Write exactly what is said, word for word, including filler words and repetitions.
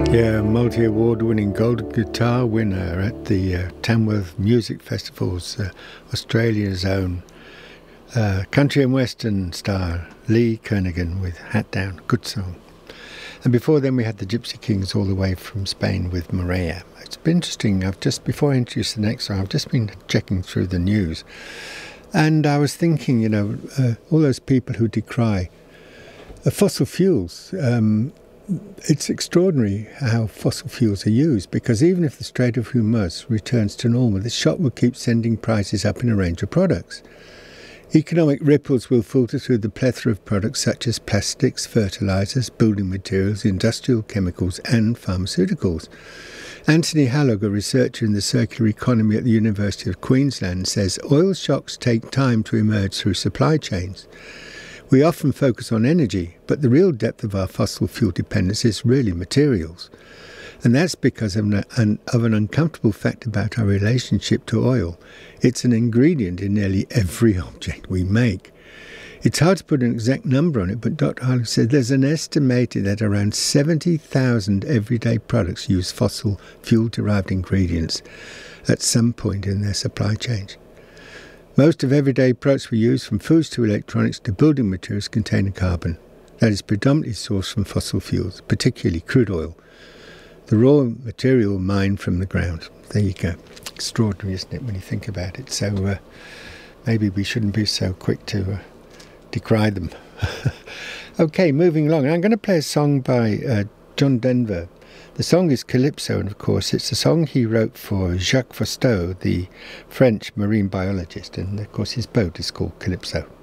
Yeah, multi-award winning gold guitar winner at the uh, Tamworth Music Festival's uh, Australia's own uh, country and western star, Lee Kernaghan with Hat Down. Good song. And before then we had the Gypsy Kings all the way from Spain with Maria. It's been interesting. I've just, before I introduce the next song, I've just been checking through the news. And I was thinking, you know, uh, all those people who decry uh, fossil fuels, um, it's extraordinary how fossil fuels are used, because even if the Strait of Hormuz returns to normal, the shock will keep sending prices up in a range of products. Economic ripples will filter through the plethora of products such as plastics, fertilisers, building materials, industrial chemicals and pharmaceuticals. Anthony Hallog, a researcher in the circular economy at the University of Queensland, says oil shocks take time to emerge through supply chains. We often focus on energy, but the real depth of our fossil fuel dependence is really materials. And that's because of an, an, of an uncomfortable fact about our relationship to oil. It's an ingredient in nearly every object we make. It's hard to put an exact number on it, but Doctor Hallog said there's an estimated that around seventy thousand everyday products use fossil fuel-derived ingredients at some point in their supply chain. Most of everyday products we use, from foods to electronics to building materials, contain carbon that is predominantly sourced from fossil fuels, particularly crude oil, the raw material mined from the ground. There you go. Extraordinary, isn't it, when you think about it? So uh, maybe we shouldn't be so quick to uh, decry them. Okay, moving along. I'm going to play a song by uh, John Denver. The song is Calypso, and of course it's a song he wrote for Jacques Cousteau, the French marine biologist, and of course his boat is called Calypso.